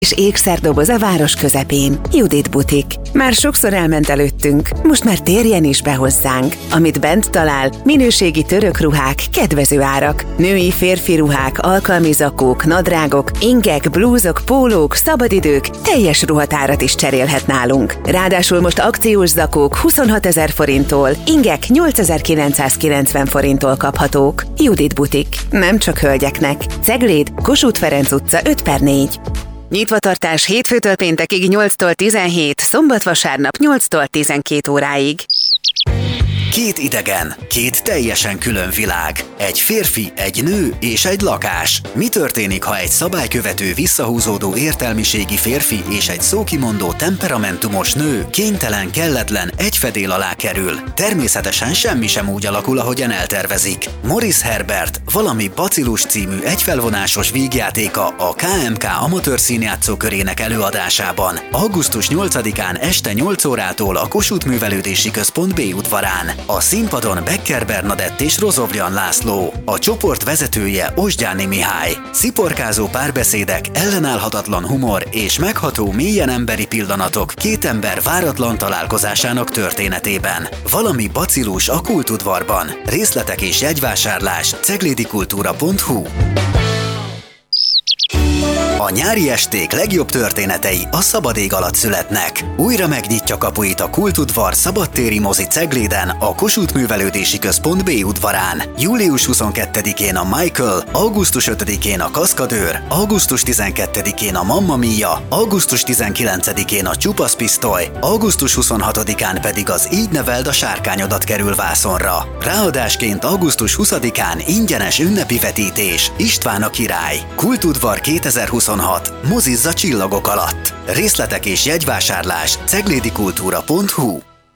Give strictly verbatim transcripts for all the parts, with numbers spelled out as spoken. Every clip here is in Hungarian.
és ékszerdoboz a város közepén. Judit Butik. Már sokszor elment előttünk, most már térjen is be hozzánk. Amit bent talál, minőségi török ruhák, kedvező árak. Női, férfi ruhák, alkalmi zakók, nadrágok, ingek, blúzok, pólók, szabadidők, teljes ruhatárat is cserélhet nálunk. Ráadásul most akciós zakók huszonhatezer forinttól, ingek nyolcezer-kilencszázkilencven forinttól kaphatók. Judit Butik. Nem csak hölgyeknek. Cegléd, Kossuth Ferenc utca öt per négy. Nyitvatartás hétfőtől péntekig nyolctól tizenhét, szombat-vasárnap nyolctól tizenkét óráig. Két idegen, két teljesen külön világ. Egy férfi, egy nő és egy lakás. Mi történik, ha egy szabálykövető, visszahúzódó értelmiségi férfi és egy szókimondó, temperamentumos nő kénytelen, kelletlen, egy fedél alá kerül? Természetesen semmi sem úgy alakul, ahogyan eltervezik. Morris Herbert, Valami Bacillus című egyfelvonásos vígjátéka a ká em ká amatőr színjátszókörének előadásában. augusztus nyolcadikán este nyolc órától a Kossuth Művelődési Központ B udvarán. A színpadon Becker Bernadett és Rozovlyan László, a csoport vezetője Osgyáni Mihály. Sziporkázó párbeszédek, ellenállhatatlan humor és megható, mélyen emberi pillanatok két ember váratlan találkozásának történetében. Valami Bacillus a Kultudvarban. Részletek és jegyvásárlás ceglédikultúra pont hu. A nyári esték legjobb történetei a szabad ég alatt születnek. Újra megnyitja kapuit a Kultudvar szabadtéri mozi Cegléden, a Kossuth Művelődési Központ B udvarán. július huszonkettedikén a Michael, augusztus ötödikén a Kaszkadőr, augusztus tizenkettedikén a Mamma Mia, augusztus tizenkilencedikén a Csupasz Pisztoly, augusztus huszonhatodikán pedig az Így neveld a sárkányodat kerül vászonra. Ráadásként augusztus huszadikán ingyenes ünnepi vetítés, István a király. Kultudvar kétezer-huszonhat. Mozizza csillagok alatt. Részletek és jegyvásárlás ceglédikultúra pont hu.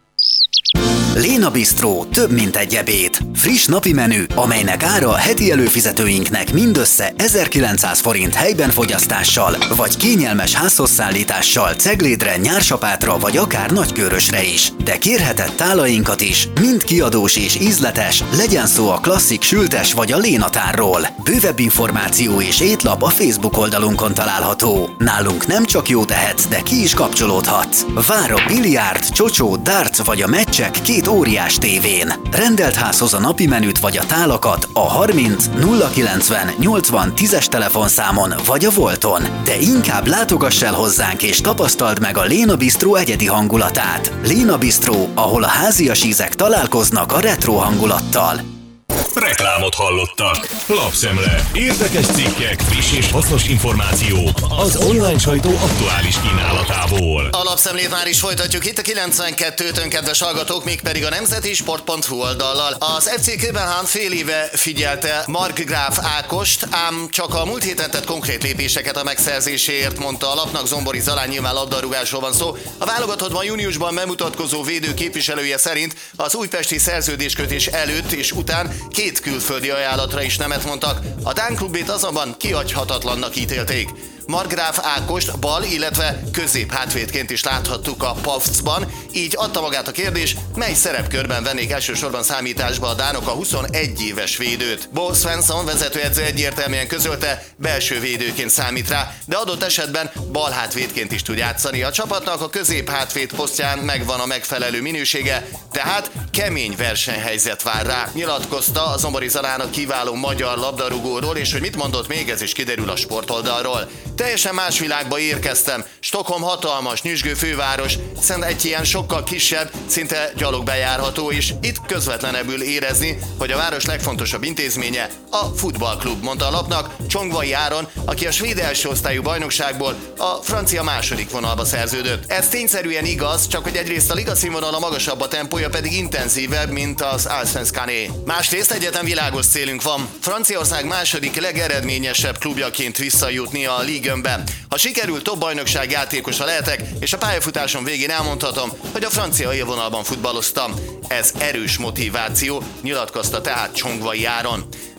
Léna Bistró, több mint egy ebéd. Friss napi menü, amelynek ára a heti előfizetőinknek mindössze ezerkilencszáz forint helyben fogyasztással, vagy kényelmes házhozszállítással Ceglédre, Nyársapátra vagy akár Nagykőrösre is. De kérheted tálainkat is, mind kiadós és ízletes, legyen szó a klasszik sültes vagy a Lénatárról. Bővebb információ és étlap a Facebook oldalunkon található. Nálunk nem csak jó tehetsz, de ki is kapcsolódhatsz. Vár a biliárd, csocsó, darts vagy a meccsek két óriás tévén. Rendelt házhoz a napi menüt vagy a tálakat a harminc nulla kilencven nyolcvan tízes telefonszámon vagy a Volton. De inkább látogass el hozzánk és tapasztald meg a Léna Bistró egyedi hangulatát. Léna Bistró, ahol a házias ízek találkoznak a retro hangulattal. Reklámot hallottak. Lapszemle. Érdekes cikkek, friss és hasznos információ az online sajtó aktuális kínálatából. A lapszemlét már is folytatjuk itt a kilencvenkettőn, kedves hallgatók, mégpedig a nemzeti sport pont hu oldallal. Az ef cé Köbenhavn fél éve figyelte Markgraf Ákost, ám csak a múlt héten tett konkrét lépéseket a megszerzéséért, mondta a lapnak Zombori Zalán, nyilván labdarúgásról van szó. A válogatottban júniusban bemutatkozó védő képviselője szerint az újpesti szerződéskötés előtt és után két külföldi ajánlatra is nemet mondtak, a dán klubét azonban kihagyhatatlannak ítélték. Markgraf Ákost bal, illetve közép hátvédként is láthattuk a Pafcban, így adta magát a kérdés, mely szerepkörben vennék elsősorban számításba a dánok a huszonegy éves védőt. Bo Svensson vezetőedző egyértelműen közölte, belső védőként számít rá, de adott esetben bal hátvédként is tud játszani. A csapatnak a közép hátvéd posztján megvan a megfelelő minősége, tehát kemény versenyhelyzet vár rá, nyilatkozta a Zombori Zalán a kiváló magyar labdarúgóról, és hogy mit mondott még, ez is kiderül a sportoldalról. Teljesen más világba érkeztem. Stockholm hatalmas, nyüzsgő főváros, szent egy ilyen sokkal kisebb, szinte gyalog bejárható, és itt közvetlenebbül érezni, hogy a város legfontosabb intézménye a futballklub, mondta a lapnak Csongvai Áron, aki a svéd első osztályú bajnokságból a francia második vonalba szerződött. Ez tényszerűen igaz, csak hogy egyrészt a liga színvonala magasabb, a tempója pedig intenzívebb, mint az Allsvenskáné. Másrészt egyetlen világos célunk van. Franciaország második legeredményesebb klubjaként visszajutni a Ligue-be. Ha sikerül, top bajnokság játékosa lehetek, és a pályafutásom végén elmondhatom, hogy a francia élvonalban futballoztam. Ez erős motiváció, nyilatkozta tehát Csongvai Áron.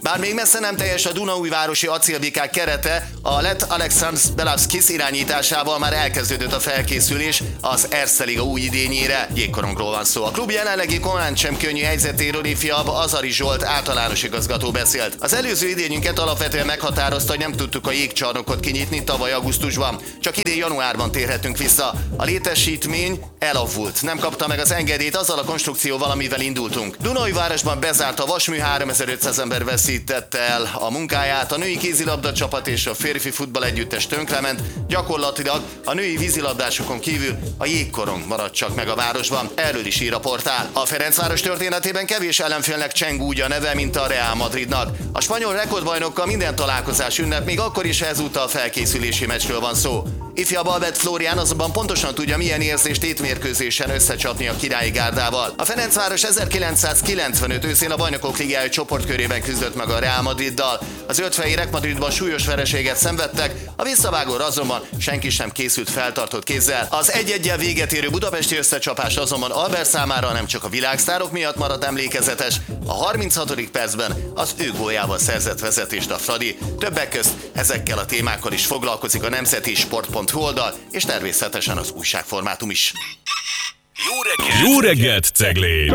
Bár még messze nem teljes a Dunaújvárosi acélbikák kerete, a lett Alexandr Belavskis irányításával már elkezdődött a felkészülés az Erste Liga új idényére. Jégkorongról van szó. A klub jelenlegi korán sem könnyű helyzetéről ifjabb Azari Zsolt általános igazgató beszélt. Az előző idényünket alapvetően meghatározta, hogy nem tudtuk a jégcsarnokot kinyitni tavaly augusztusban. Csak idén januárban térhetünk vissza. A létesítmény elavult. Nem kapta meg az engedélyt azzal a konstrukcióval, amivel indultunk. Dunaújvárosban bezárt a vasmű, háromezer-ötszáz ember veszítette el a munkáját, a női kézilabda csapat és a férfi futball együttes tönkrement, gyakorlatilag a női vízilabdásokon kívül a jégkorong maradt csak meg a városban. Erről is ír a portál. A Ferencváros történetében kevés ellenfélnek cseng úgy a neve, mint a Real Madridnak. A spanyol rekordbajnokkal minden találkozás ünnep, még akkor is ezúttal felkészülési meccsről van szó. Ifjabb Albert Flórián azonban pontosan tudja, milyen érzés tétmérkőzésen összecsapni a királyi gárdával. A Ferencváros ezerkilencszázkilencvenöt őszén a Bajnokok Ligája csoportkörében küzdött meg a Real Madriddal. Az ötfehérek Madridban súlyos vereséget szenvedtek, a visszavágóra azonban senki sem készült feltartott kézzel. Az egy-eggyel véget érő budapesti összecsapás azonban Albert számára nem csak a világsztárok miatt maradt emlékezetes, a harminchatodik percben az ő góljával szerzett vezetést a Fradi. Többek közt ezekkel a témákkal is foglalkozik a nemzeti sport pont hu oldal, és természetesen az újságformátum is. Jó reggelt, Jó reggelt Ceglén!